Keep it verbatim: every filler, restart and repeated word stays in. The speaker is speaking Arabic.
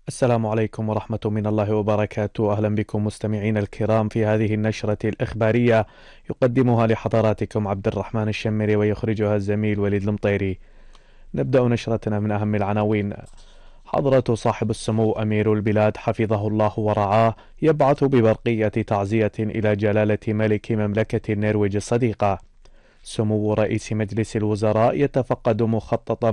السلام عليكم ورحمة من الله وبركاته. أهلا بكم مستمعين الكرام في هذه النشرة الإخبارية، يقدمها لحضراتكم عبد الرحمن الشمري ويخرجها الزميل وليد المطيري. نبدأ نشرتنا من أهم العناوين. حضرة صاحب السمو أمير البلاد حفظه الله ورعاه يبعث ببرقية تعزية إلى جلالة ملك مملكة النرويج الصديقة. سمو رئيس مجلس الوزراء يتفقد مخطط